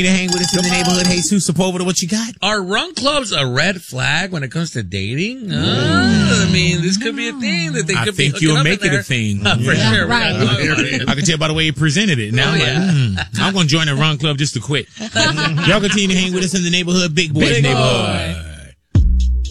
to hang with us in the neighborhood. Jesus Sepulveda, what you got? Are run clubs a red flag when it comes to dating? I mean, this could be a thing that they could be. I think you'll make it a thing. For sure. Right. I can tell by the way you presented it. Now I'm going to join a run club just to quit. Y'all continue to hang with us in the neighborhood. Big Boys Neighborhood.